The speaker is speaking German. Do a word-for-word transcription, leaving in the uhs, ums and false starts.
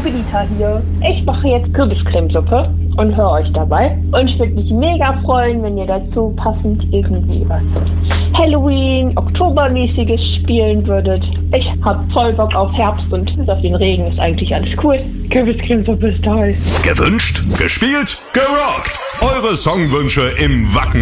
Felita hier. Ich mache jetzt Kürbiscremesuppe und höre euch dabei. Und ich würde mich mega freuen, wenn ihr dazu passend irgendwie was Halloween, Oktobermäßiges spielen würdet. Ich hab voll Bock auf Herbst und bis auf den Regen ist eigentlich alles cool. Kürbiscremesuppe ist toll. Gewünscht, gespielt, gerockt. Eure Songwünsche im Wacken